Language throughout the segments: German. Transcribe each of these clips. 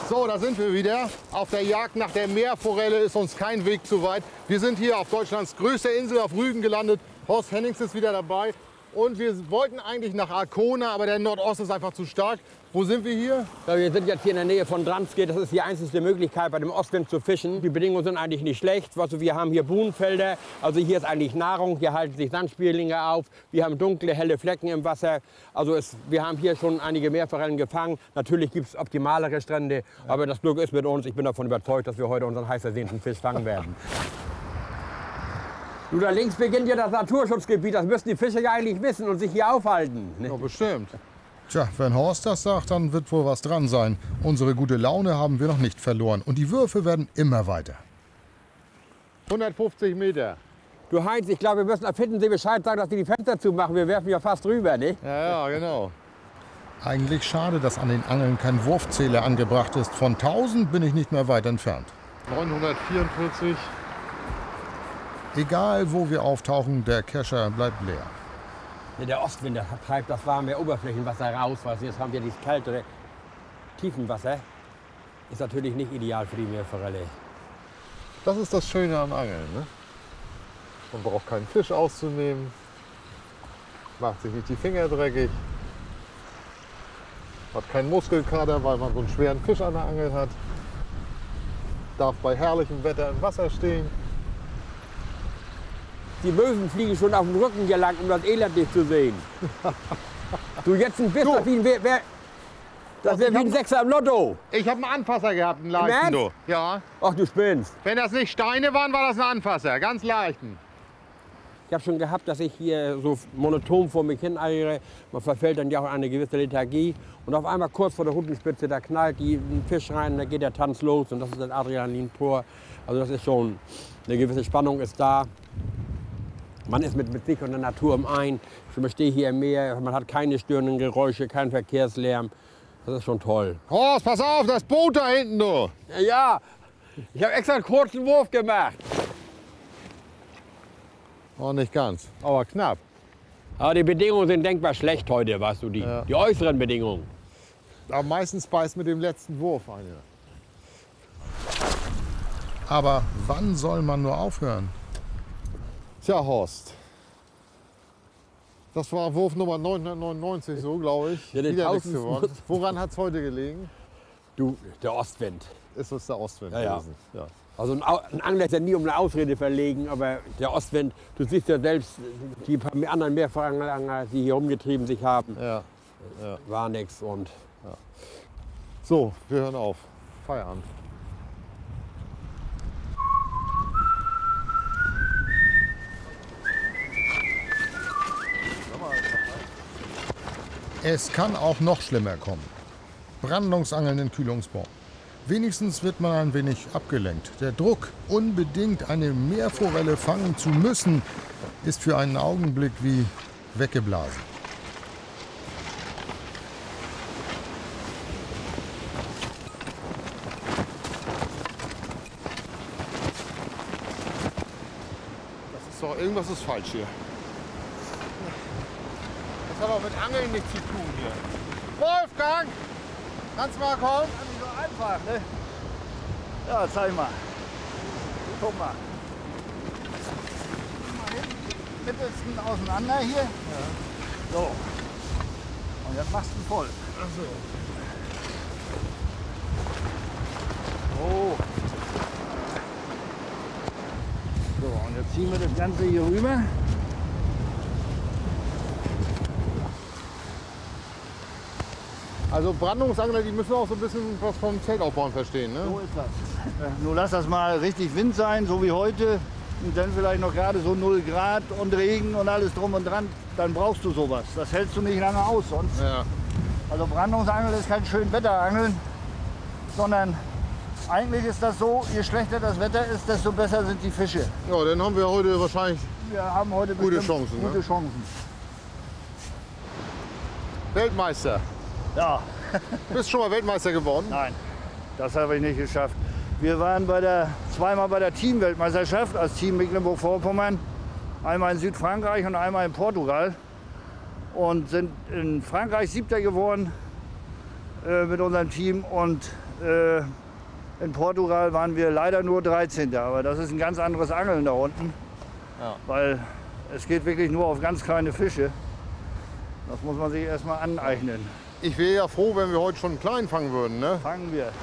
So, da sind wir wieder. Auf der Jagd nach der Meerforelle ist uns kein Weg zu weit. Wir sind hier auf Deutschlands größter Insel auf Rügen gelandet. Horst Hennings ist wieder dabei. Und wir wollten eigentlich nach Arkona, aber der Nordost ist einfach zu stark. Wo sind wir hier? Ja, wir sind jetzt hier in der Nähe von Dranske. Das ist die einzige Möglichkeit, bei dem Ostwind zu fischen. Die Bedingungen sind eigentlich nicht schlecht. Also wir haben hier Buhnenfelder. Also hier ist eigentlich Nahrung. Hier halten sich Sandspiegelinge auf. Wir haben dunkle, helle Flecken im Wasser. Also wir haben hier schon einige Meerforellen gefangen. Natürlich gibt es optimalere Strände. Aber das Glück ist mit uns. Ich bin davon überzeugt, dass wir heute unseren heiß ersehnten Fisch fangen werden. Du, da links beginnt ja das Naturschutzgebiet. Das müssen die Fischer ja eigentlich wissen und sich hier aufhalten. Ja, bestimmt. Tja, wenn Horst das sagt, dann wird wohl was dran sein. Unsere gute Laune haben wir noch nicht verloren. Und die Würfe werden immer weiter. 150 Meter. Du Heinz, ich glaube, wir müssen erfinden, Sie Bescheid sagen, dass die Fenster zumachen. Wir werfen ja fast rüber, nicht? Ja, genau. Eigentlich schade, dass an den Angeln kein Wurfzähler angebracht ist. Von 1000 bin ich nicht mehr weit entfernt. 944. Egal, wo wir auftauchen, der Kescher bleibt leer. Ja, der Ostwind der treibt das warme Oberflächenwasser raus. Jetzt haben wir dieses kältere Tiefenwasser. Ist natürlich nicht ideal für die Meerforelle. Das ist das Schöne am Angeln. Ne? Man braucht keinen Fisch auszunehmen. Macht sich nicht die Finger dreckig. Hat keinen Muskelkater, weil man so einen schweren Fisch an der Angel hat. Darf bei herrlichem Wetter im Wasser stehen. Die Möwen fliegen schon auf den Rücken gelangt, um das Elend nicht zu sehen. Du, jetzt ein Biss, das wäre wie ein Sechser im Lotto. Ich habe einen Anfasser gehabt, einen leichten. Du. Ja. Ach, du spinnst. Wenn das nicht Steine waren, war das ein Anfasser, ganz leichten. Ich habe schon gehabt, dass ich hier so monoton vor mich hin eiere. Man verfällt dann ja auch eine gewisse Lethargie. Und auf einmal kurz vor der Rutenspitze, da knallt ein Fisch rein, da geht der Tanz los. Und das ist das Adrenalin pur. Also das ist schon, eine gewisse Spannung ist da. Man ist mit sich und der Natur im Ein. Ich stehe hier im Meer, man hat keine störenden Geräusche, keinen Verkehrslärm. Das ist schon toll. Horst, pass auf, das Boot da hinten, du. Ja, ich habe extra einen kurzen Wurf gemacht. Oh, nicht ganz, aber knapp. Aber die Bedingungen sind denkbar schlecht heute, weißt du, die äußeren Bedingungen. Aber meistens beißt mit dem letzten Wurf eine. Aber wann soll man nur aufhören? Tja, Horst. Das war Wurf Nummer 999, so glaube ich. Ja, den Wieder nichts 1000. geworden. Woran hat es heute gelegen? Du, der Ostwind. Ist es der Ostwind Ja, ja. gewesen? Ja. Also ein Angler ist ja nie um eine Ausrede verlegen, aber der Ostwind, du siehst ja selbst, die anderen Meerforellenangler, die hier rumgetrieben sich haben, Ja. war nichts. Und So, wir hören auf. Feierabend. Es kann auch noch schlimmer kommen. Brandungsangeln in Kühlungsborn. Wenigstens wird man ein wenig abgelenkt. Der Druck, unbedingt eine Meerforelle fangen zu müssen, ist für einen Augenblick wie weggeblasen. Das ist doch, irgendwas ist falsch hier. Das hat auch mit Angeln nichts zu tun hier. Wolfgang! Kannst du mal kommen? Nicht so einfach, ne? Ja, zeig mal. Guck mal. Mal hin, mittelsten auseinander hier. Ja. So. Und jetzt machst du ihn voll. Ach so. Oh. So, und jetzt ziehen wir das Ganze hier rüber. Also Brandungsangler, die müssen auch so ein bisschen was vom Zeltaufbauen verstehen, ne? So ist das. Nur lass das mal richtig Wind sein, so wie heute. Und dann vielleicht noch gerade so 0 Grad und Regen und alles drum und dran. Dann brauchst du sowas. Das hältst du nicht lange aus sonst. Ja. Also Brandungsangeln ist kein Schönwetterangeln, sondern eigentlich ist das so, je schlechter das Wetter ist, desto besser sind die Fische. Ja, dann haben wir heute wahrscheinlich Wir haben heute Gute bestimmt Chancen, ne? Gute Chancen. Weltmeister. Ja, Bist schon mal Weltmeister geworden? nein, das habe ich nicht geschafft. Wir waren zweimal bei der Teamweltmeisterschaft als Team Mecklenburg-Vorpommern. Einmal in Südfrankreich und einmal in Portugal. Und sind in Frankreich 7. geworden mit unserem Team und In Portugal waren wir leider nur 13. Aber das ist ein ganz anderes Angeln da unten. Ja. Weil es geht wirklich nur auf ganz kleine Fische. Das muss man sich erstmal aneignen. Ich wäre ja froh, wenn wir heute schon einen kleinen fangen würden, ne? Fangen wir.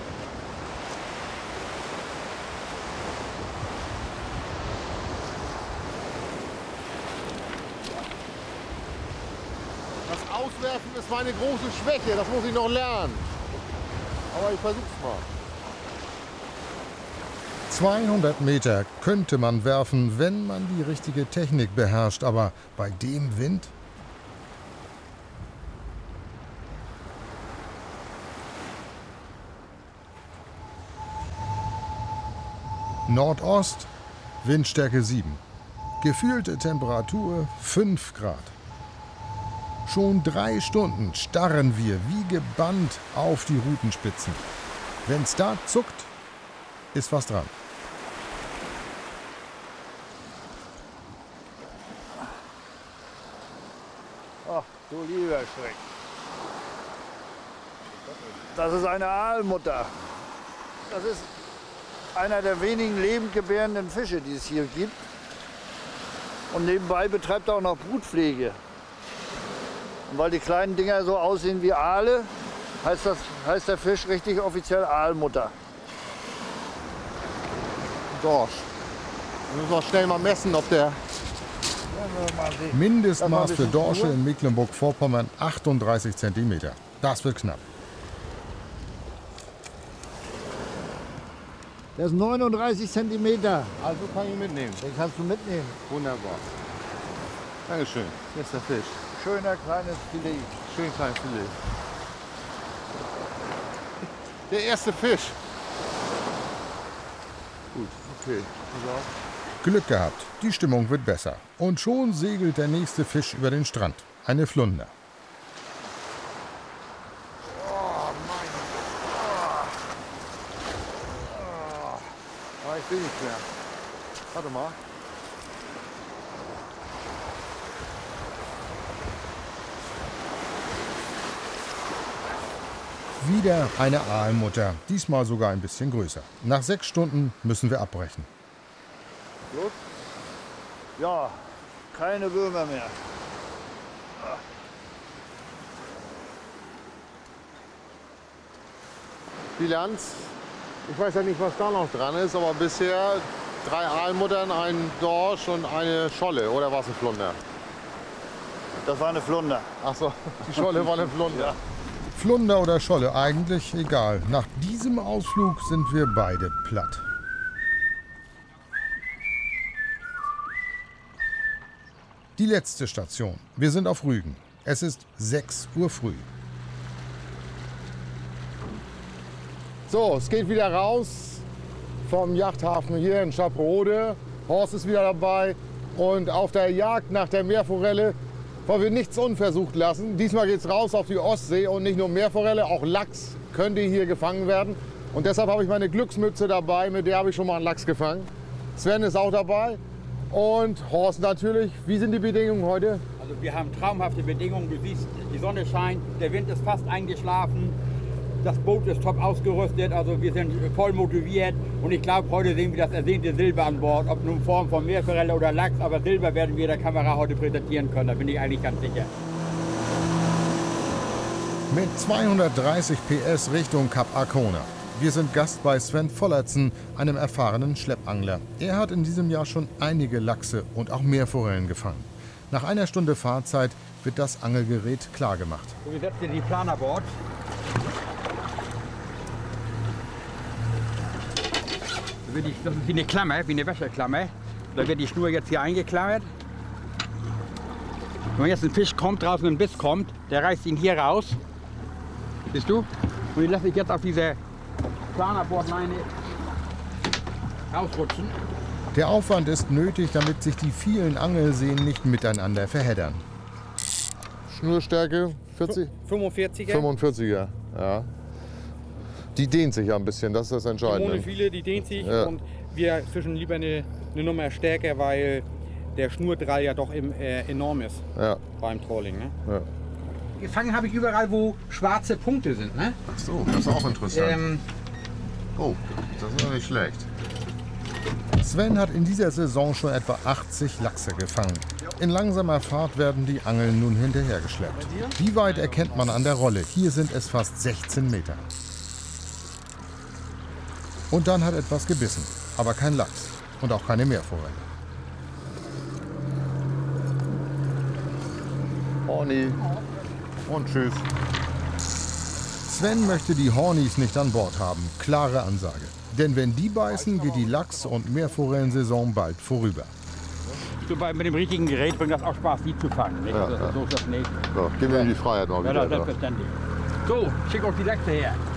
Das Auswerfen ist meine große Schwäche, das muss ich noch lernen. Aber ich versuch's mal. 200 Meter könnte man werfen, wenn man die richtige Technik beherrscht, aber bei dem Wind? Nordost, Windstärke 7. Gefühlte Temperatur 5 Grad. Schon 3 Stunden starren wir wie gebannt auf die Rutenspitzen. Wenn's da zuckt, ist was dran. Ach, du lieber Schreck. Das ist eine Aalmutter. Das ist einer der wenigen lebendgebärenden Fische, die es hier gibt. Und nebenbei betreibt er auch noch Brutpflege. Und weil die kleinen Dinger so aussehen wie Aale, heißt der Fisch richtig offiziell Aalmutter. Dorsch. Wir müssen auch schnell mal messen, ob der... Mindestmaß für Dorsche in Mecklenburg-Vorpommern 38 cm. Das wird knapp. Der ist 39 cm. Also kann ich mitnehmen. Den kannst du mitnehmen. Wunderbar. Dankeschön. Hier ist der Fisch. Schöner kleines Filet. Schön kleines Filet. Der erste Fisch. Gut, okay. Pass auf. Glück gehabt, die Stimmung wird besser. Und schon segelt der nächste Fisch über den Strand. Eine Flunder. Aber ich will nicht mehr. Warte mal. Wieder eine Aalmutter, diesmal sogar ein bisschen größer. Nach 6 Stunden müssen wir abbrechen. Gut. Ja, keine Würmer mehr. Bilanz. Ich weiß ja nicht, was da noch dran ist, aber bisher 3 Aalmuttern, ein Dorsch und eine Scholle. Oder war es ein Flunder? Das war eine Flunder. Ach so, die Scholle war eine Flunder. Ja. Flunder oder Scholle, eigentlich egal. Nach diesem Ausflug sind wir beide platt. Die letzte Station. Wir sind auf Rügen. Es ist 6 Uhr früh. So, es geht wieder raus vom Yachthafen hier in Schaprode. Horst ist wieder dabei und auf der Jagd nach der Meerforelle wollen wir nichts unversucht lassen. Diesmal geht es raus auf die Ostsee und nicht nur Meerforelle, auch Lachs könnte hier gefangen werden. Und deshalb habe ich meine Glücksmütze dabei, mit der habe ich schon mal einen Lachs gefangen. Sven ist auch dabei und Horst natürlich. Wie sind die Bedingungen heute? Also wir haben traumhafte Bedingungen. Du siehst, die Sonne scheint, der Wind ist fast eingeschlafen. Das Boot ist top ausgerüstet, also wir sind voll motiviert. Und ich glaube, heute sehen wir das ersehnte Silber an Bord. Ob nun in Form von Meerforelle oder Lachs, aber Silber werden wir der Kamera heute präsentieren können. Da bin ich eigentlich ganz sicher. Mit 230 PS Richtung Kap Arkona. Wir sind Gast bei Sven Vollertsen, einem erfahrenen Schleppangler. Er hat in diesem Jahr schon einige Lachse und auch Meerforellen gefangen. Nach einer Stunde Fahrzeit wird das Angelgerät klargemacht. So, wir setzen die Planer an Bord. Das ist wie eine Klammer, wie eine Wäscheklammer. Da wird die Schnur jetzt hier eingeklammert. Wenn jetzt ein Fisch kommt, draußen ein Biss kommt, der reißt ihn hier raus. Siehst du? Und den lasse ich jetzt auf diese Planerbordleine rausrutschen. Der Aufwand ist nötig, damit sich die vielen Angelseen nicht miteinander verheddern. Schnurstärke 40? 45er. 45er, ja. Die dehnt sich ja ein bisschen, das ist das Entscheidende. Ohne viele, die dehnt sich Ja. und wir fischen lieber eine Nummer stärker, weil der Schnurdrall ja doch enorm ist Ja, beim Trolling. Ne? ja. gefangen habe ich überall, wo schwarze Punkte sind. Ne? Ach so, das ist auch interessant. Oh, das ist doch nicht schlecht. Sven hat in dieser Saison schon etwa 80 Lachse gefangen. In langsamer Fahrt werden die Angeln nun hinterhergeschleppt. Wie weit erkennt man an der Rolle? Hier sind es fast 16 Meter. Und dann hat etwas gebissen, aber kein Lachs und auch keine Meerforelle. Horni. Und tschüss. Sven möchte die Hornies nicht an Bord haben. Klare Ansage. Denn wenn die beißen, geht die Lachs- und Meerforellensaison bald vorüber. Mit dem richtigen Gerät bringt das auch Spaß, die zu fangen. Nicht? Ja, So ist das nicht. So, gib mir die Freiheit mal Ja, wieder. das ist selbstverständlich. So, schick uns die Lachse her.